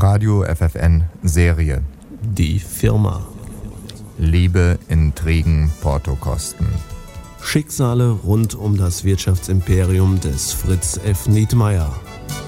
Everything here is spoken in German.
Radio FFN Serie. Die Firma. Liebe, Intrigen, Portokosten. Schicksale rund um das Wirtschaftsimperium des Fritz F. Nietmeyer.